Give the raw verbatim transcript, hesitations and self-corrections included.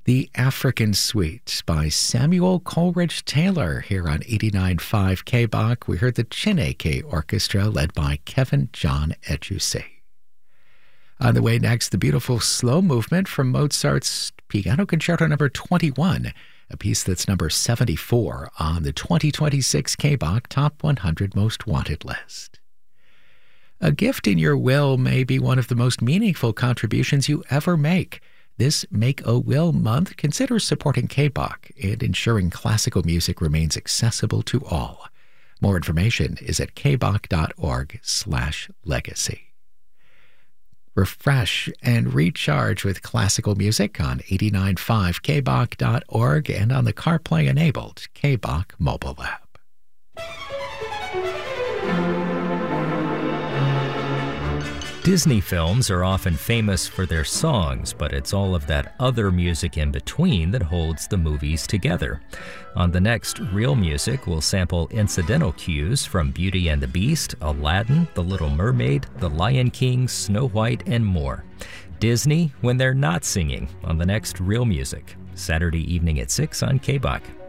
The African Suite by Samuel Coleridge Taylor here on eighty-nine point five K B O C. We heard the Chineke Orchestra led by Kevin John Edusei. On the way next, the beautiful slow movement from Mozart's Piano Concerto number twenty-one, a piece that's number seventy-four on the twenty twenty-six K B O C Top one hundred Most Wanted list. A gift in your will may be one of the most meaningful contributions you ever make. This Make a Will month, consider supporting K B O C and ensuring classical music remains accessible to all. More information is at kboc.org slash legacy. Refresh and recharge with classical music on eighty-nine point five K B O C dot org and on the CarPlay-enabled K B O C mobile app. Disney films are often famous for their songs, but it's all of that other music in between that holds the movies together. On the next Real Music, we'll sample incidental cues from Beauty and the Beast, Aladdin, The Little Mermaid, The Lion King, Snow White, and more. Disney when they're not singing on the next Real Music, Saturday evening at six on K B O C.